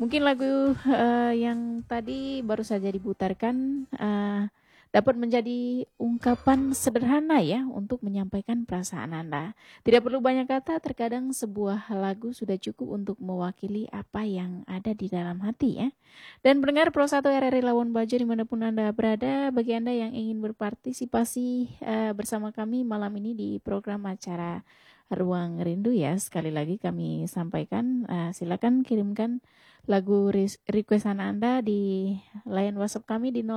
Mungkin lagu yang tadi baru saja diputarkan dapat menjadi ungkapan sederhana ya untuk menyampaikan perasaan Anda. Tidak perlu banyak kata, terkadang sebuah lagu sudah cukup untuk mewakili apa yang ada di dalam hati ya. Dan pendengar Pro 1 RRI Labuan Bajo dimanapun Anda berada, bagi Anda yang ingin berpartisipasi bersama kami malam ini di program acara Ruang Rindu ya, sekali lagi kami sampaikan, silakan kirimkan lagu requestan Anda di line WhatsApp kami di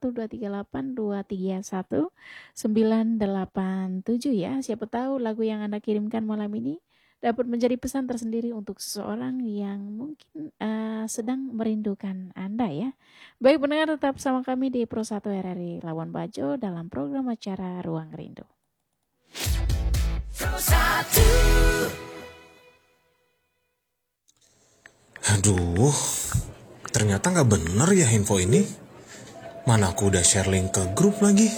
081238231987 ya. Siapa tahu lagu yang Anda kirimkan malam ini dapat menjadi pesan tersendiri untuk seseorang yang mungkin sedang merindukan Anda ya. Baik pendengar, tetap sama kami di Pro 1 RRI Labuan Bajo dalam program acara Ruang Rindu. Pro 1. Aduh, ternyata gak bener ya info ini. Mana aku udah share link ke grup lagi.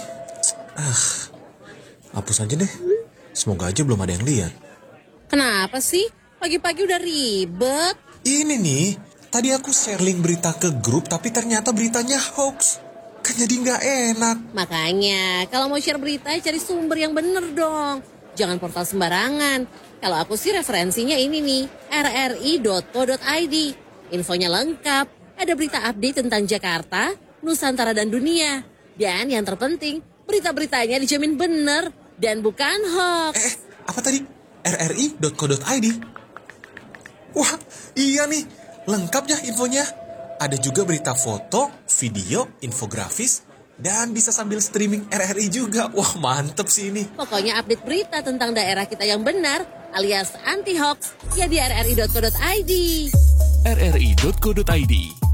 Hapus aja deh. Semoga aja belum ada yang lihat. Kenapa sih? Pagi-pagi udah ribet. Ini nih, tadi aku share link berita ke grup tapi ternyata beritanya hoax. Kan jadi gak enak. Makanya, kalau mau share berita cari sumber yang bener dong. Jangan portal sembarangan. Kalau aku sih referensinya ini nih, rri.co.id. Infonya lengkap, ada berita update tentang Jakarta, Nusantara dan dunia. Dan yang terpenting, berita-beritanya dijamin bener dan bukan hoax. Apa tadi? rri.co.id? Wah, iya nih, lengkap ya infonya. Ada juga berita foto, video, infografis, dan bisa sambil streaming RRI juga. Wah, mantep sih ini. Pokoknya update berita tentang daerah kita yang benar, alias anti-hoax, ya di rri.co.id. rri.co.id